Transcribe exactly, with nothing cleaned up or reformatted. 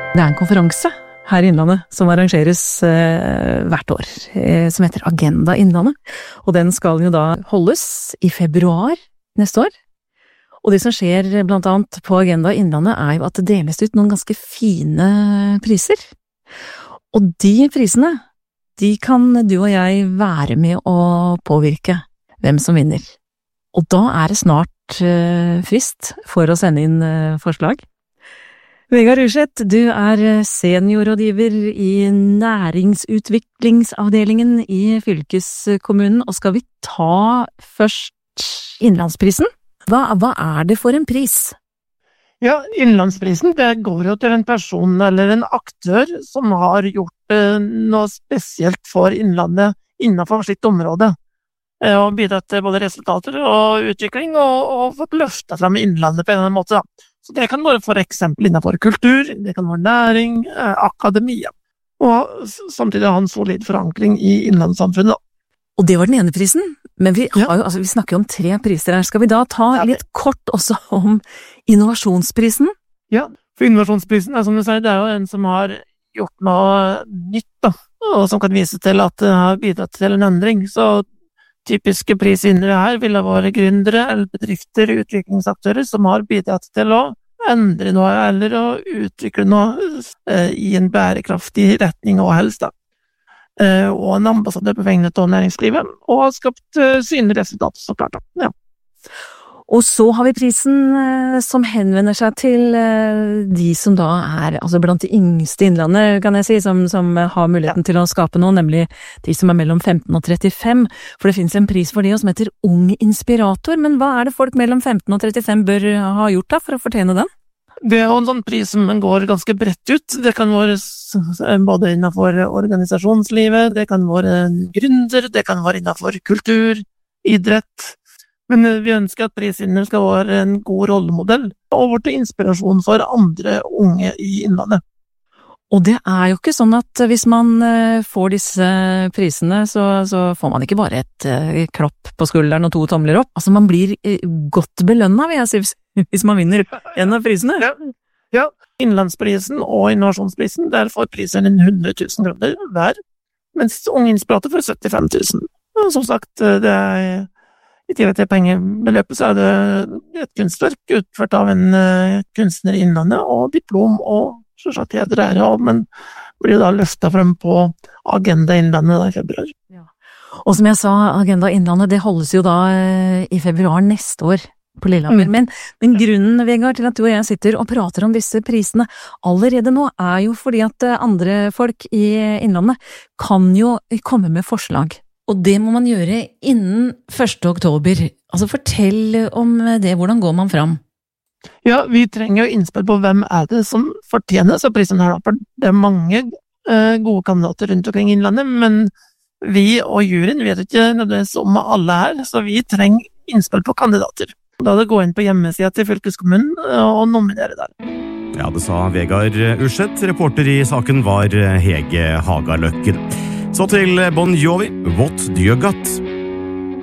Det er en konferanse her i Innlandet som arrangeres eh, hvert år, eh, som heter Agenda Innlandet. Og den skal jo da holdes i februar neste år. Og det som skjer blant annet på Agenda Innlandet er jo at det deles ut noen ganske fine priser. Og de prisene, de kan du og jeg være med å påvirke hvem som vinner. Og da er det snart eh, frist for å sende inn eh, forslag. Vegard Urseth, du er seniorrådgiver i næringsutviklingsavdelingen i fylkeskommunen, og skal vi ta først Innlandsprisen? Hva, hva er det for en pris? Ja, Innlandsprisen, det går jo til en person eller en aktør som har gjort eh, noe spesielt for Innlandet innenfor sitt område, eh, og bidratt til både resultater og utvikling, og, og fått løftet frem Innlandet på en eller annen måte, da. Så det kan være for eksempel innenfor kultur, det kan være næring, eh, akademia, og samtidig ha en solid forankring i innlandssamfunnet. Og det var den ene prisen, men vi, Ja. har jo, altså, vi snakker jo om tre priser her. Skal vi da ta Ja, litt kort også om innovasjonsprisen? Ja, for innovasjonsprisen er, som du sier, det er jo en som har gjort noe nytt, da, og som kan vise til at det har bidratt til en endring. Så typiske prisvinnere her ville være gründere eller bedrifter, utviklingsaktører som har bidratt til å endre noe eller å utvikle noe eh, i en bærekraftig retning og helst, da. Eh, og en ambassadør på vegne av næringslivet, og har skapt eh, synlige resultater, så klart, da. Ja. Og så har vi prisen eh, som henvender seg til eh, de som da er, altså blant de yngste i Innlandet, kan jeg si, som, som har muligheten til å skape noe, nemlig de som er mellom femten og trettifem, for det finnes en pris for de som heter Ung Inspirator, men hva er det folk mellom femten og trettifem bør ha gjort da, for å fortjene den? Det er jo en sånn pris som går ganske bredt ut. Det kan være s- både innenfor organisasjonslivet, det kan være gründer, det kan være innenfor kultur, idrett. Men eh, vi ønsker at prisvinneren skal være en god rollemodell, og være til inspirasjon for andre unge i Innlandet. Og det er jo ikke sånn at hvis man eh, får disse prisene, så, så får man ikke bare et eh, klapp på skulderen og to tomler opp. Altså man blir eh, godt belønnet, vil jeg si, hvis, hvis man vinner en av prisene. Ja, ja. Innlandsprisen og innovasjonsprisen, der får prisen en hundre tusen kroner hver, mens Ung Inspirator får syttifem tusen. Og som sagt, eh, det er i tillegg til pengebeløpet, så er det et kunstverk utført av en eh, kunstner i Innlandet, og diplom, og selvsagt heter det her, men blir da løftet frem på Agenda Innlandet da i februar. Og som jeg sa, Agenda Innlandet, det holdes jo da eh, i februar neste år på Lillehammer. Mm. Men, men grunnen, Vegard, til at du og jeg sitter og prater om disse prisene allerede nå, er jo fordi at eh, andre folk i Innlandet kan jo komme med forslag. Og det må man gjøre innen første oktober. Altså fortell om det, hvordan går man fram? Ja, vi trenger jo innspill på hvem er det som fortjener så prisen her, da, for det er mange eh, gode kandidater rundt omkring i Innlandet, men vi og juryen vet ikke nødvendigvis om alle her, så vi trenger innspill på kandidater. Da er det å gå inn på hjemmesida til fylkeskommunen eh, og nominere der. Ja, det sa Vegard Urseth. Reporter i saken var Hege Hagaløkken. Så til Bon Jovi, What Do You Got?